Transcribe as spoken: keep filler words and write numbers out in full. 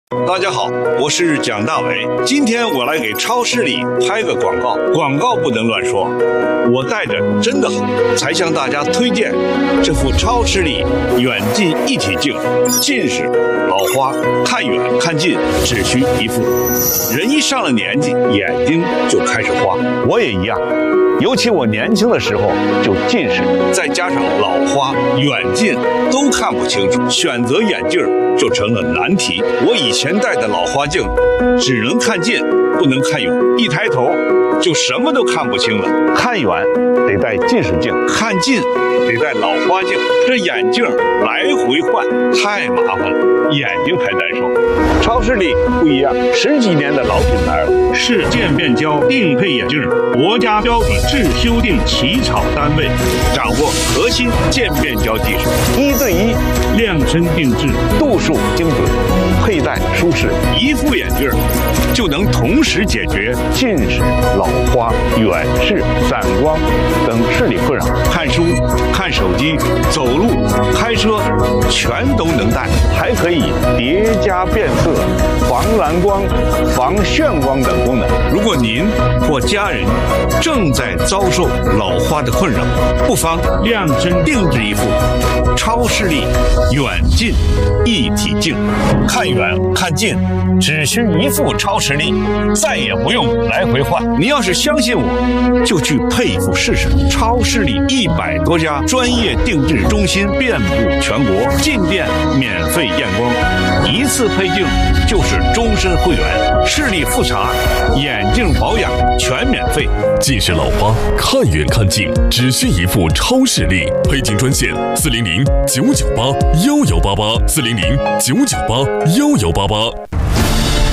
大家好，我是蒋大为。今天我来给超视力拍个广告，广告不能乱说。我戴着真的好，才向大家推荐这副超视力远近一体镜。近视、老花，看远看近只需一副。人一上了年纪，眼睛就开始花，我也一样。尤其我年轻的时候就近视，再加上老花、远近都看不清楚，选择眼镜就成了难题。我以前戴的老花镜只能看近，不能看远，一抬头就什么都看不清了。看远得戴近视镜，看近得戴老花镜，这眼镜来回换太麻烦了，眼睛还难受。超视力不一样，十几年的老品牌了， 是渐变焦定配眼镜，国家标准制修订起草单位， 掌握核心渐变焦技术， 一对一量身定制， 度数精准，佩戴舒适，一副眼镜就能同时解决近视、老花、远视、散光等视力困扰。看书、看手机、走路、开车，全都能戴，还可以叠加变色、防蓝光、防眩光等功能。如果您或家人正在遭受老花的困扰，不妨量身定制一副超视力远近一体镜，看远看近只需一副超视力，再也不用来回换。您要是相信我，就去配一副试试。超视力一百多家专业定制中心遍布全国，进店免费验光，一次配镜就是终身会员，视力复查、眼镜保养全免费。 近视老花，看远看近只需一副超视力，配镜专线四零零九九八幺幺八八四零零九九八幺幺八八。